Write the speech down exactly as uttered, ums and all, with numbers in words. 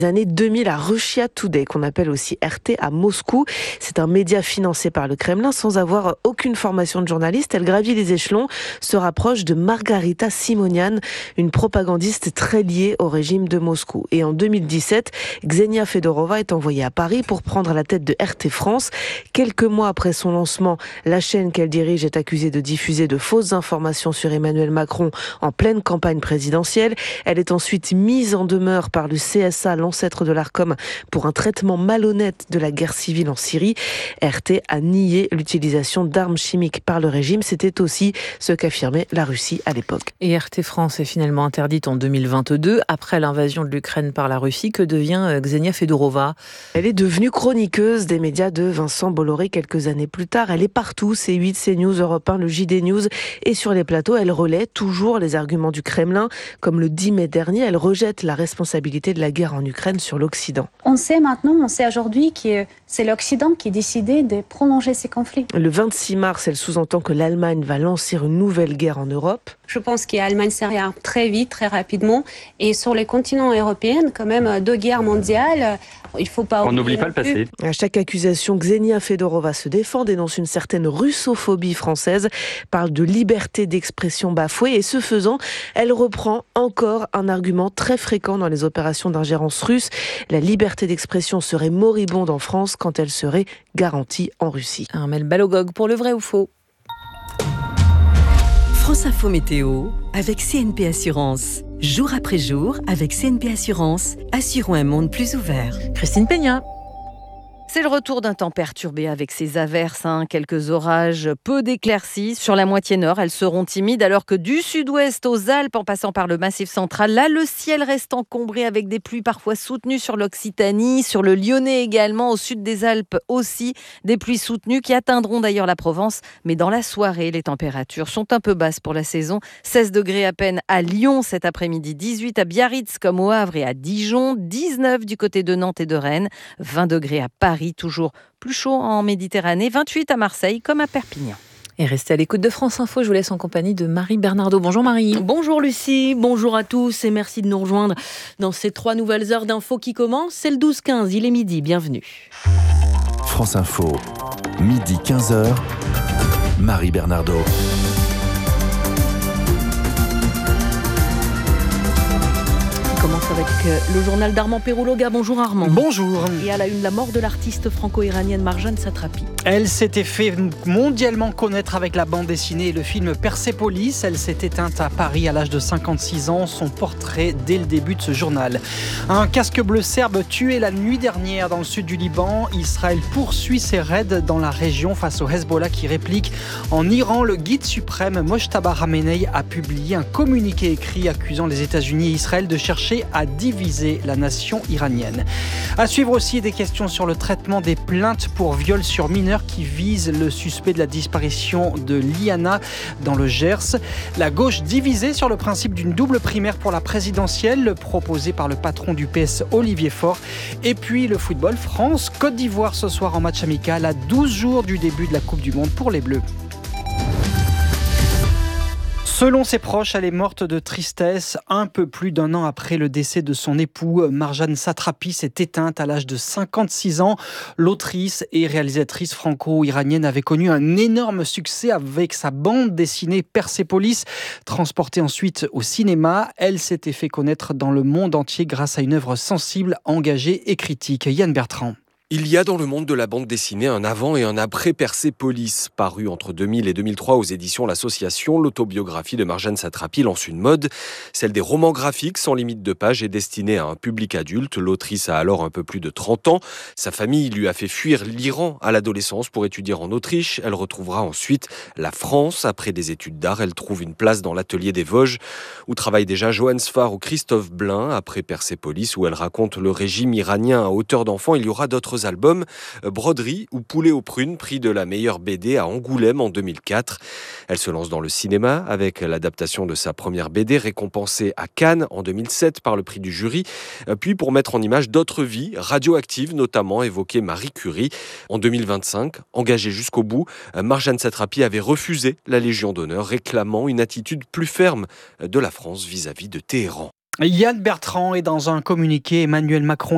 années deux mille à Russia Today, qu'on appelle aussi R T à Moscou. C'est un média financé par le Kremlin sans avoir aucune formation de journaliste. Elle gravit les échelons, se rapproche de Margarita Simonian, une propagandiste très liée au régime de Moscou. Et en deux mille dix-sept, Ksenia Fedorova est envoyée à Paris pour prendre la tête de R T France. Quelques mois après son lancement, la chaîne qu'elle dirige est accusée de diffuser de fausses informations sur Emmanuel Macron en pleine campagne présidentielle. Elle est ensuite mise en demeure par le C S A, l'ancêtre de l'Arcom, pour un traitement malhonnête de la guerre civile en Syrie. R T a nié l'utilisation d'armes chimiques par le régime. C'était aussi ce qu'affirmait la Russie à l'époque. Et R T France est finalement interdite en deux mille vingt-deux. Après l'invasion de l'Ukraine par la Russie, que devient Ksenia Fedorova ? Elle est devenue chroniqueuse des médias de Vincent Bolloré quelques années plus tard. Elle est partout, C huit, CNews, Europe un, le J D News. Et sur les plateaux, elle relaie toujours les arguments du Kremlin. Comme le dix mai dernier, elle rejette la responsabilité de la guerre en Ukraine sur l'Occident. On sait maintenant, on sait aujourd'hui que c'est l'Occident qui a décidé de prolonger ces conflits. Le vingt-six mars, elle sous-entend que l'Allemagne va lancer une nouvelle guerre en Europe. Je pense que l'Allemagne se réarme très vite, très rapidement. Et sur les continents européens, quand même, deux guerres mondiales, il ne faut pas... On n'oublie pas le passé. À chaque accusation, Ksenia Fedorova se défend, dénonce une certaine russophobie française, parle de liberté d'expression bafouée et ce faisant, elle reprend encore un argument très fréquent dans les opérations d'ingérence russe. La liberté d'expression serait moribonde en France quand elle serait garantie en Russie. Armelle Balogog pour le vrai ou faux. France Info Météo avec C N P Assurance. Jour après jour, avec C N P Assurance, assurons un monde plus ouvert. Christine Peña. C'est le retour d'un temps perturbé avec ces averses, hein, quelques orages, peu d'éclaircies. Sur la moitié nord, elles seront timides alors que du sud-ouest aux Alpes, en passant par le Massif central, là, le ciel reste encombré avec des pluies parfois soutenues sur l'Occitanie, sur le Lyonnais également, au sud des Alpes aussi, des pluies soutenues qui atteindront d'ailleurs la Provence. Mais dans la soirée, les températures sont un peu basses pour la saison. seize degrés à peine à Lyon cet après-midi, dix-huit à Biarritz comme au Havre et à Dijon, dix-neuf du côté de Nantes et de Rennes, vingt degrés à Paris. Toujours plus chaud en Méditerranée, vingt-huit à Marseille comme à Perpignan. Et restez à l'écoute de France Info, je vous laisse en compagnie de Marie Bernardo. Bonjour Marie. Bonjour Lucie, bonjour à tous et merci de nous rejoindre dans ces trois nouvelles heures d'infos qui commencent. C'est le douze quinze, il est midi, bienvenue. France Info, midi quinze heures, Marie Bernardo. Avec le journal d'Armand Pérouloga. Bonjour Armand. Bonjour. Et à la une, la mort de l'artiste franco-iranienne Marjane Satrapi. Elle s'était fait mondialement connaître avec la bande dessinée et le film Persépolis. Elle s'est éteinte à Paris à l'âge de cinquante-six ans. Son portrait dès le début de ce journal. Un casque bleu serbe tué la nuit dernière dans le sud du Liban. Israël poursuit ses raids dans la région face au Hezbollah qui réplique. En Iran, le guide suprême Mojtaba Khamenei a publié un communiqué écrit accusant les États-Unis et Israël de chercher à diviser la nation iranienne. À suivre aussi des questions sur le traitement des plaintes pour viol sur mineurs qui visent le suspect de la disparition de Liana dans le Gers. La gauche divisée sur le principe d'une double primaire pour la présidentielle proposée par le patron du P S Olivier Faure. Et puis le football, France-Côte d'Ivoire ce soir en match amical à douze jours du début de la Coupe du Monde pour les Bleus. Selon ses proches, elle est morte de tristesse. Un peu plus d'un an après le décès de son époux, Marjane Satrapi s'est éteinte à l'âge de cinquante-six ans. L'autrice et réalisatrice franco-iranienne avait connu un énorme succès avec sa bande dessinée Persépolis, transportée ensuite au cinéma. Elle s'était fait connaître dans le monde entier grâce à une œuvre sensible, engagée et critique. Yann Bertrand. Il y a dans le monde de la bande dessinée un avant et un après Persépolis. Paru entre deux mille et deux mille trois aux éditions L'Association, l'autobiographie de Marjane Satrapi lance une mode, celle des romans graphiques sans limite de page et destinée à un public adulte. L'autrice a alors un peu plus de trente ans. Sa famille lui a fait fuir l'Iran à l'adolescence pour étudier en Autriche. Elle retrouvera ensuite la France. Après des études d'art, elle trouve une place dans l'atelier des Vosges, où travaillent déjà Johannes Farr ou Christophe Blain. Après Persépolis, où elle raconte le régime iranien à hauteur d'enfant, il y aura d'autres albums, Broderie ou Poulet aux prunes, prix de la meilleure B D à Angoulême en deux mille quatre. Elle se lance dans le cinéma avec l'adaptation de sa première B D récompensée à Cannes en deux mille sept par le prix du jury, puis pour mettre en image d'autres vies radioactives, notamment évoquer Marie Curie. En deux mille vingt-cinq, engagée jusqu'au bout, Marjane Satrapi avait refusé la Légion d'honneur, réclamant une attitude plus ferme de la France vis-à-vis de Téhéran. Yann Bertrand est dans un communiqué, Emmanuel Macron